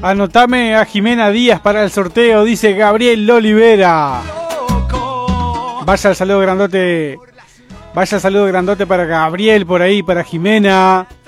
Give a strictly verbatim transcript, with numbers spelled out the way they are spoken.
Anotame a Jimena Díaz para el sorteo, dice Gabriel Olivera. Vaya el saludo grandote. Vaya el saludo grandote para Gabriel por ahí, para Jimena.